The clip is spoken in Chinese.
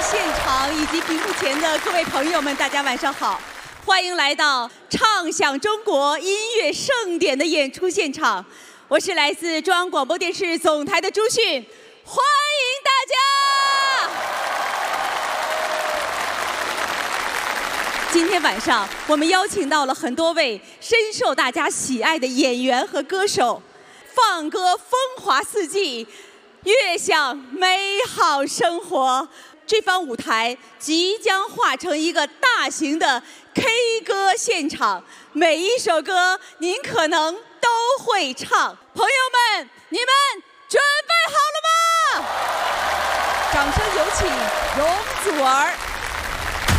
现场以及屏幕前的各位朋友们，大家晚上好！欢迎来到唱响中国音乐盛典的演出现场，我是来自中央广播电视总台的朱迅，欢迎大家！今天晚上，我们邀请到了很多位深受大家喜爱的演员和歌手，放歌风华四季，悦享美好生活。这方舞台即将化成一个大型的 K 歌现场，每一首歌您可能都会唱。朋友们，你们准备好了吗？掌声有请容祖儿。